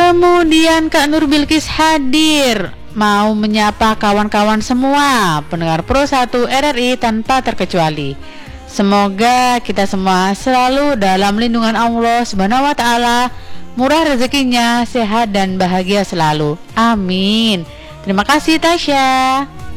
Kemudian Kak Nur Bilkis hadir mau menyapa kawan-kawan semua pendengar Pro 1 RRI tanpa terkecuali. Semoga kita semua selalu dalam lindungan Allah Subhanahu wa taala, murah rezekinya, sehat dan bahagia selalu. Amin. Terima kasih Tasya.